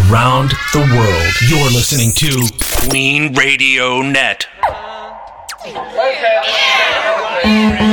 around the world. You're listening to Queen Radio Net. Okay.